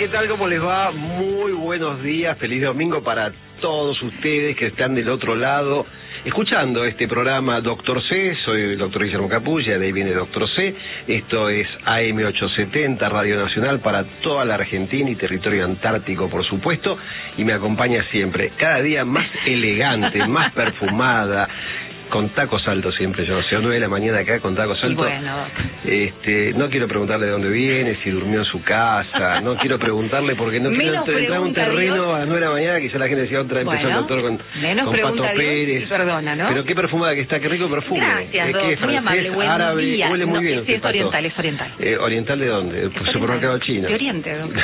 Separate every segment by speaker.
Speaker 1: ¿qué tal? ¿Cómo les va? Muy buenos días, feliz domingo para todos ustedes que están del otro lado escuchando este programa Doctor C. Soy el doctor Guillermo Capulla, de ahí viene Doctor C. Esto es AM870, Radio Nacional para toda la Argentina y territorio antártico, por supuesto, y me acompaña siempre, cada día más elegante, más perfumada, con tacos altos siempre, yo, o sea, 9 de la mañana acá con tacos altos.
Speaker 2: Bueno.
Speaker 1: No quiero preguntarle de dónde viene, si durmió en su casa, no quiero preguntarle porque no quiero entrar a un terreno a las 9 de la mañana, quizá la gente decía otra, empezó el doctor con Pato Pérez.
Speaker 2: Perdona, ¿no?
Speaker 1: Pero qué perfumada que está, qué rico perfume.
Speaker 2: Gracias,
Speaker 1: ¿Qué es,
Speaker 2: muy amable,
Speaker 1: francés,
Speaker 2: buen
Speaker 1: árabe?
Speaker 2: día.
Speaker 1: Huele muy bien.
Speaker 2: Sí, es oriental, es oriental.
Speaker 1: ¿Oriental de dónde? ¿El supermercado chino?
Speaker 2: De Oriente, doctor.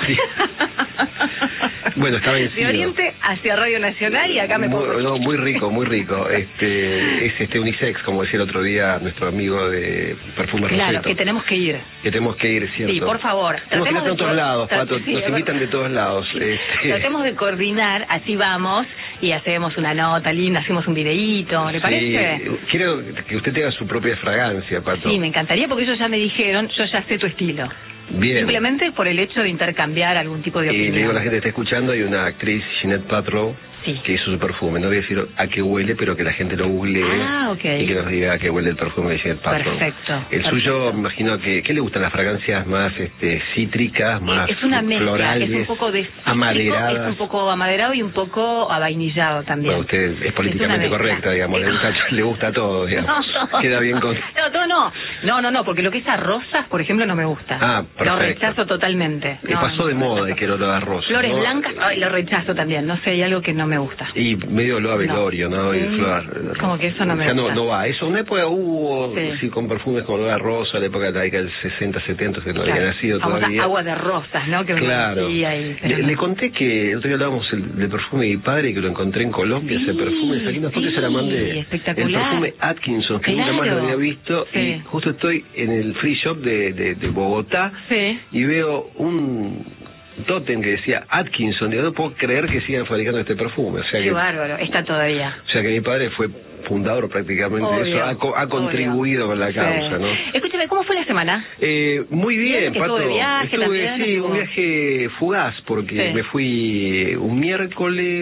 Speaker 1: Bueno, está vencido.
Speaker 2: De Oriente hacia Radio Nacional y acá me pongo...
Speaker 1: No, muy rico, muy rico. Es unisex, como decía el otro día nuestro amigo de Perfume Roseto.
Speaker 2: Claro, que tenemos que ir.
Speaker 1: Que tenemos que ir, ¿cierto?
Speaker 2: Sí, por favor.
Speaker 1: Tenemos que ir a todos lados, Pato.
Speaker 2: Sí,
Speaker 1: nos invitan de todos lados.
Speaker 2: Tratemos de coordinar, así vamos y hacemos una nota linda, hacemos un videíto, ¿le parece?
Speaker 1: Sí, quiero que usted tenga su propia fragancia, Pato.
Speaker 2: Sí, me encantaría porque ellos ya me dijeron, yo ya sé tu estilo.
Speaker 1: Bien.
Speaker 2: Simplemente por el hecho de intercambiar algún tipo de opinión.
Speaker 1: Y le digo a la gente que está escuchando, hay una actriz, Jeanette Paltrow, que hizo su perfume. No voy a decir a qué huele, pero que la gente lo googlee y que nos diga a qué huele el perfume de Jeanette Paltrow.
Speaker 2: Perfecto.
Speaker 1: El suyo, me imagino que... ¿Qué le gustan las fragancias más cítricas, más
Speaker 2: es una mezcla,
Speaker 1: florales,
Speaker 2: es un poco de
Speaker 1: amaderadas?
Speaker 2: Es un poco amaderado y un poco avainillado también.
Speaker 1: Bueno, usted es políticamente correcta, digamos, le gusta todo, digamos.
Speaker 2: No.
Speaker 1: Queda bien con...
Speaker 2: No, porque lo que es a rosas, por ejemplo, no me gusta.
Speaker 1: Ah, perfecto.
Speaker 2: Lo rechazo totalmente.
Speaker 1: Pasó de moda de que era olor a rosas.
Speaker 2: Flores blancas, lo rechazo también. No sé, hay algo que no me gusta.
Speaker 1: Y medio olor a velorio, ¿no? Y flor.
Speaker 2: Como que eso no me gusta.
Speaker 1: No va. Eso una época hubo, sí, con perfumes con olor a rosa, la época de la década del 60, 70, que no había nacido todavía.
Speaker 2: Agua de rosas, ¿no? Que
Speaker 1: claro. Le conté que el otro día hablábamos del perfume de mi padre, que lo encontré en Colombia, ese perfume. Saqué una foto y se la mandé.
Speaker 2: Espectacular.
Speaker 1: El perfume Atkinson, que nunca más lo había visto. Y justo estoy en el free shop de Bogotá y veo un tótem que decía Atkinson. Yo no puedo creer que sigan fabricando este perfume. O sea
Speaker 2: qué bárbaro, está todavía.
Speaker 1: O sea que mi padre fue fundador prácticamente de eso, ha contribuido con la causa, ¿no?
Speaker 2: Escúchame, ¿cómo fue la semana?
Speaker 1: Muy bien,
Speaker 2: Pato.
Speaker 1: De viaje,
Speaker 2: también,
Speaker 1: un viaje fugaz, porque me fui un miércoles,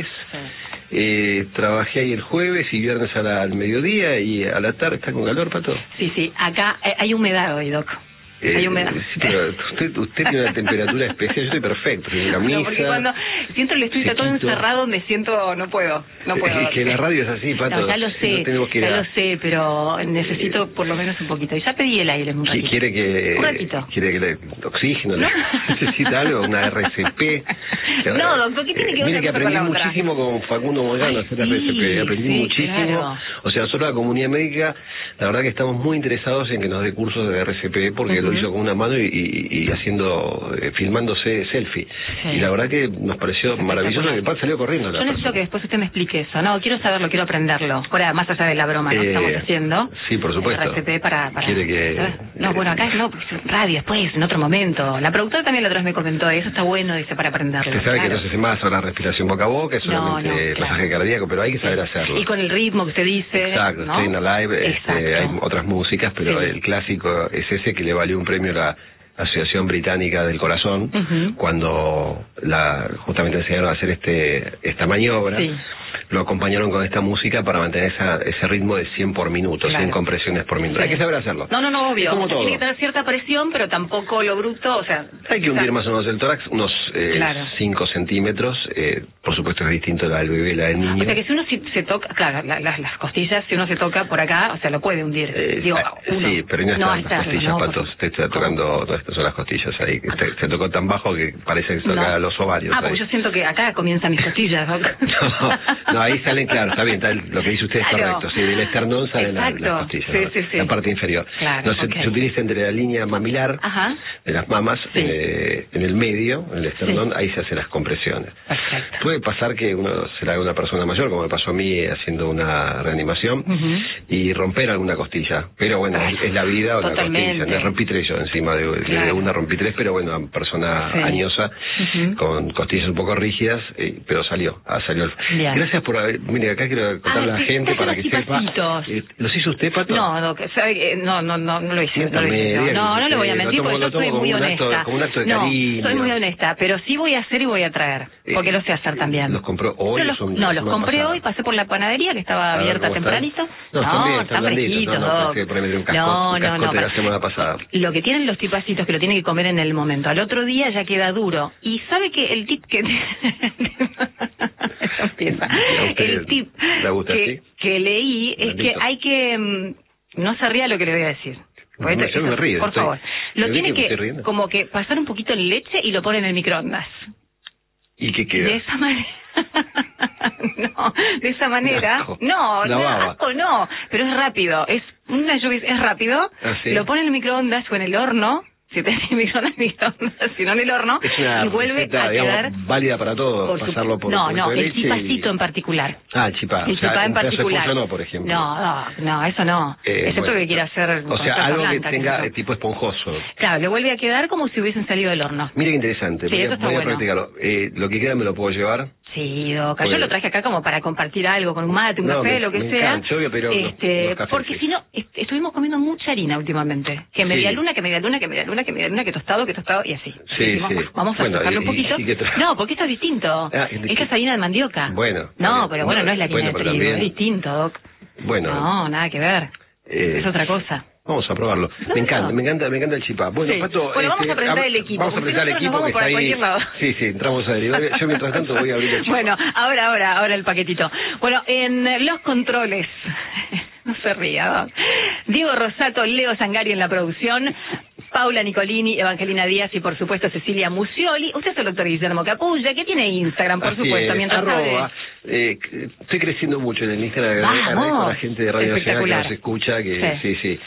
Speaker 1: trabajé ahí el jueves y viernes al mediodía y a la tarde. ¿Está con calor, Pato?
Speaker 2: Sí, acá hay humedad hoy, Doc. Hay humedad.
Speaker 1: Sí, pero usted tiene una temperatura especial. Yo estoy perfecto, sin camisa.
Speaker 2: Porque cuando siento el estudio todo encerrado me siento, no puedo.
Speaker 1: Es que la radio es así, Pato.
Speaker 2: No, ya lo sé, lo sé, pero necesito por lo menos un poquito. Y ya pedí el aire un ratito.
Speaker 1: Un ratito. ¿Quiere que le oxígeno? ¿No? ¿Necesita algo? ¿Una RCP?
Speaker 2: No, doctor, ¿qué tiene que ver?
Speaker 1: Mire que aprendí muchísimo con Facundo Moyano a hacer RCP. Aprendí muchísimo. Claro. O sea, nosotros la comunidad médica, la verdad que estamos muy interesados en que nos dé cursos de RCP, porque lo hizo con una mano y haciendo, filmándose selfie. Y la verdad que nos pareció maravilloso, que Pat salió corriendo.
Speaker 2: Yo necesito que después usted me explique eso, ¿no? Quiero saberlo, quiero aprenderlo. Fuera, más allá de la broma, ¿no? Estamos haciendo.
Speaker 1: Sí, por supuesto.
Speaker 2: RCP para...
Speaker 1: ¿Quiere que...?
Speaker 2: No, bueno, acá no, radio, después, en otro momento. La productora también la otra vez me comentó, eso está bueno, dice, para aprenderlo.
Speaker 1: Usted sabe que no se hace más la respiración boca a boca, es solamente masaje cardíaco, pero hay que saber hacerlo.
Speaker 2: Y con el ritmo que usted dice.
Speaker 1: Exacto,
Speaker 2: ¿no?
Speaker 1: Staying Alive, hay otras músicas, pero el clásico es ese que le valió un premio a la Asociación Británica del Corazón, cuando justamente enseñaron a hacer esta maniobra. Lo acompañaron con esta música para mantener ese ritmo de 100 por minuto, 100 compresiones por minuto. Hay que saber hacerlo.
Speaker 2: No, obvio.
Speaker 1: Como todo.
Speaker 2: Tiene que tener cierta presión, pero tampoco lo bruto, o sea...
Speaker 1: Hay que hundir más o menos el tórax, unos 5 centímetros. Por supuesto es distinto la del bebé y la del niño.
Speaker 2: O sea que si uno se toca, claro, las costillas, si uno se toca por acá, o sea, lo puede hundir.
Speaker 1: Sí, pero no están las costillas, Pato. Usted está tocando, estas son las costillas ahí. Se tocó tan bajo que parece que se toca los ovarios.
Speaker 2: Porque yo siento que acá comienzan mis costillas.
Speaker 1: No, ahí salen, claro, está bien, lo que dice usted es correcto. Sí, del esternón salen las costillas, la parte inferior.
Speaker 2: Claro,
Speaker 1: se utiliza entre la línea mamilar de las mamas, en el medio, en el esternón, ahí se hacen las compresiones.
Speaker 2: Perfecto.
Speaker 1: Puede pasar que uno se la haga una persona mayor, como me pasó a mí haciendo una reanimación, y romper alguna costilla. Pero bueno, es la vida o la costilla. Me rompí 3 yo encima de de una rompí 3, pero bueno, persona añosa, con costillas un poco rígidas, pero salió.
Speaker 2: Bien.
Speaker 1: Gracias por haber... Mire, acá quiero contarle a la gente para que sepa. ¿Los hizo usted, Pato?
Speaker 2: No lo hice. No lo voy a mentir porque yo soy muy honesta.
Speaker 1: Como un acto de cariño.
Speaker 2: Soy muy honesta, pero sí voy a hacer y voy a traer, porque lo sé hacer también.
Speaker 1: ¿Los compró hoy?
Speaker 2: No, los compré hoy, pasé por la panadería que estaba abierta tempranito.
Speaker 1: No,
Speaker 2: están fresquitos. No,
Speaker 1: la semana pasada.
Speaker 2: Lo que tienen los tipacitos que lo tienen que comer en el momento. Al otro día ya queda duro. Y sabe que el tip que... el tip que leí es que hay que... no se ría lo que le voy a decir.
Speaker 1: Yo me río.
Speaker 2: Por favor. Lo tiene que como que pasar un poquito en leche y lo pone en el microondas.
Speaker 1: ¿Y qué queda?
Speaker 2: De esa manera... No, de esa manera... Asco no, pero es rápido. Es rápido. Lo pone en el microondas o en el horno. Si te hace microondas, si no en el horno, y vuelve a quedar
Speaker 1: válida para todos, pasarlo por
Speaker 2: el chipacito en particular.
Speaker 1: El chipá.
Speaker 2: El chipá en particular.
Speaker 1: No, por ejemplo.
Speaker 2: No, eso no. Excepto que quiera hacer...
Speaker 1: O sea, algo que tenga tipo esponjoso.
Speaker 2: Claro, le vuelve a quedar como si hubiesen salido del horno.
Speaker 1: Mira qué interesante.
Speaker 2: Sí,
Speaker 1: voy a practicarlo. Lo que queda me lo puedo llevar.
Speaker 2: Sí, Doc. Yo lo traje acá como para compartir algo, con un mate, un café, lo que sea.
Speaker 1: Pero
Speaker 2: porque si no, estuvimos comiendo mucha harina últimamente. Que media luna, que tostado, y así. Vamos a tocarlo un poquito. No, porque esto es distinto. Esta es harina de mandioca.
Speaker 1: Bueno.
Speaker 2: No, pero bueno, no es la harina de trigo, es distinto, Doc.
Speaker 1: Bueno.
Speaker 2: No, nada que ver. Es otra cosa.
Speaker 1: Vamos a probarlo. Me encanta el chipá. Bueno, Pato,
Speaker 2: vamos a presentar el equipo.
Speaker 1: Vamos a presentar el equipo que está ahí. Sí, entramos a ver. Yo mientras tanto voy a abrir el chipá.
Speaker 2: Bueno, ahora el paquetito. Bueno, en los controles... No se ría, Doc. Diego Rosato, Leo Zangari en la producción, Paula Nicolini, Evangelina Díaz y por supuesto Cecilia Musioli. Usted es el doctor Guillermo Capulla, que tiene Instagram, por supuesto, mientras
Speaker 1: estoy creciendo mucho en el Instagram, agradezco a la gente de Radio Nacional que nos escucha, que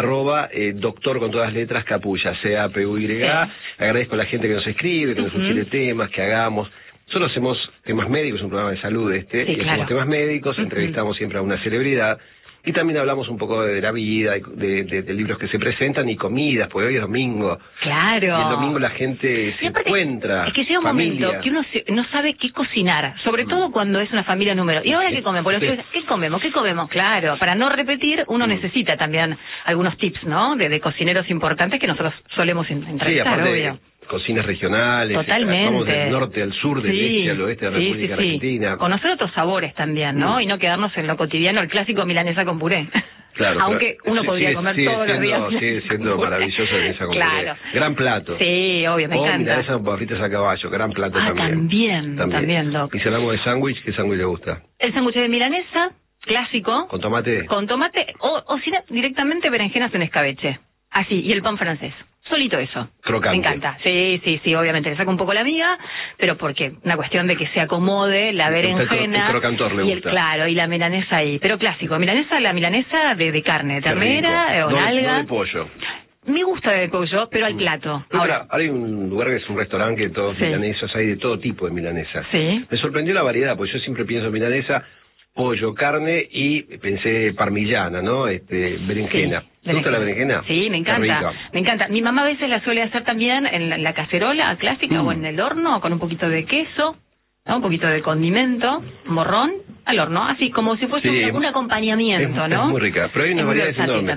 Speaker 1: doctor con todas letras Capulla, C-A-P-U-Y. Agradezco a la gente que nos escribe, que nos sugiere temas, que hagamos. Solo hacemos temas médicos, un programa de salud y hacemos temas médicos, entrevistamos siempre a una celebridad. Y también hablamos un poco de la vida, de libros que se presentan y comidas, porque hoy es domingo.
Speaker 2: Claro.
Speaker 1: Y el domingo la gente se encuentra.
Speaker 2: Es que llega un momento que uno no sabe qué cocinar, sobre todo cuando es una familia número. ¿Y ahora qué comen? ¿Qué comemos? Claro, para no repetir, uno necesita también algunos tips, ¿no? De cocineros importantes que nosotros solemos entrevistar, obvio.
Speaker 1: Cocinas regionales, vamos del norte al sur, del este al oeste de la República Argentina.
Speaker 2: Conocer otros sabores también, ¿no? Y no quedarnos en lo cotidiano, el clásico milanesa con puré.
Speaker 1: Claro,
Speaker 2: aunque uno podría comer todos los días.
Speaker 1: Sigue siendo maravilloso la milanesa con puré. Gran plato.
Speaker 2: Sí, obvio, me encanta.
Speaker 1: Milanesa con papitas a caballo, gran plato también.
Speaker 2: También, Doc.
Speaker 1: Y si hablamos de sándwich, ¿qué sándwich le gusta?
Speaker 2: El sándwich de milanesa, clásico.
Speaker 1: ¿Con tomate?
Speaker 2: Con tomate, o si no, directamente berenjenas en escabeche. Así, y el pan francés. Solito eso.
Speaker 1: Crocante.
Speaker 2: Me encanta. Sí, obviamente. Le saco un poco la miga, pero porque una cuestión de que se acomode la berenjena.
Speaker 1: El crocantor le gusta.
Speaker 2: Claro, y la milanesa ahí. Pero clásico. La milanesa de carne, ternera o nalga.
Speaker 1: No de pollo.
Speaker 2: Me gusta de pollo, pero al plato.
Speaker 1: Ahora hay un lugar que es un restaurante que todos milanesas, hay de todo tipo de milanesas.
Speaker 2: Sí.
Speaker 1: Me sorprendió la variedad, porque yo siempre pienso milanesa, pollo, carne y pensé parmigiana, ¿no? Berenjena. ¿Te gusta la berenjena?
Speaker 2: Sí, me encanta. Me encanta. Mi mamá a veces la suele hacer también en la cacerola clásica o en el horno con un poquito de queso, ¿no? Un poquito de condimento, morrón, al horno, así como si fuese un acompañamiento, ¿no?
Speaker 1: Es muy rica, pero hay una variedad enorme.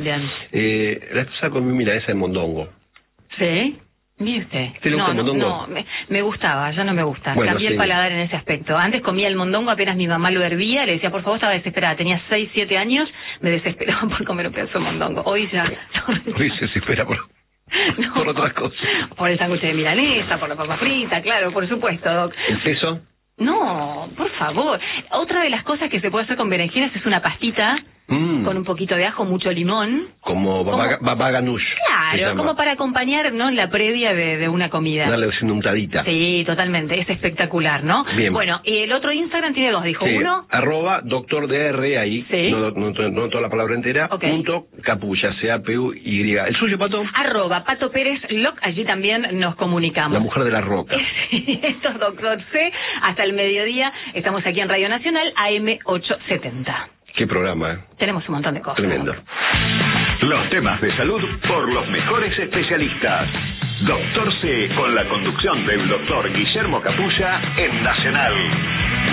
Speaker 1: La esposa comí milanesa de mondongo.
Speaker 2: Sí. ¿Mire usted?
Speaker 1: ¿Te gusta el mondongo?
Speaker 2: No, me gustaba, ya no me gusta.
Speaker 1: Bueno,
Speaker 2: cambié el paladar en ese aspecto. Antes comía el mondongo, apenas mi mamá lo hervía, le decía, por favor, estaba desesperada. Tenía 6, 7 años, me desesperaba por comer un pedazo de mondongo. Hoy ya...
Speaker 1: Hoy se desespera por otras cosas.
Speaker 2: Por el sándwich de milanesa, por la papa frita, claro, por supuesto, Doc.
Speaker 1: ¿El queso?
Speaker 2: No, por favor. Otra de las cosas que se puede hacer con berenjenas es una pastita con un poquito de ajo, mucho limón.
Speaker 1: Como baba ganoush.
Speaker 2: Claro, como para acompañar, ¿no? La previa de una comida.
Speaker 1: Darle una untadita.
Speaker 2: Sí, totalmente. Es espectacular, ¿no?
Speaker 1: Bien.
Speaker 2: Bueno, y el otro Instagram tiene 2, dijo. Uno.
Speaker 1: @doctordr ahí.
Speaker 2: Sí.
Speaker 1: No toda la palabra entera. Punto Capulla, C-A-P-U-Y. ¿El suyo, Pato?
Speaker 2: Pato Pérez Loc. Allí también nos comunicamos.
Speaker 1: La mujer de la roca.
Speaker 2: Esto es Doctor C. Hasta el mediodía. Estamos aquí en Radio Nacional, AM870.
Speaker 1: Qué programa, ¿eh?
Speaker 2: Tenemos un montón de cosas.
Speaker 1: Tremendo.
Speaker 3: Los temas de salud por los mejores especialistas. Doctor C, con la conducción del doctor Guillermo Capulla en Nacional.